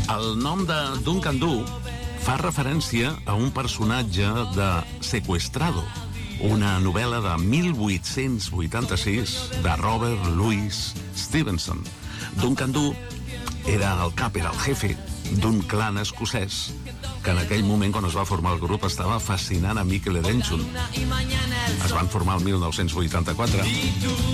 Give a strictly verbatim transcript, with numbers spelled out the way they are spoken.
El nom de Duncan Du fa referència a un personatge de Secuestrado, una novel·la de mil vuit-cents vuitanta-sis de Robert Louis Stevenson. Duncan Du era el cap, era el jefe d'un clan escocès que en aquell moment, quan es va formar el grup, estava fascinant a Mikel Erenchun. Es van formar el mil nou-cents vuitanta-quatre